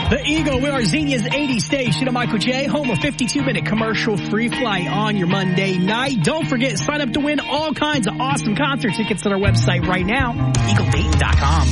The Eagle with our Xenia's 80 station of Michael J, home of 52-minute commercial-free flight on your Monday night. Don't forget, sign up to win all kinds of awesome concert tickets at our website right now, eagledayton.com.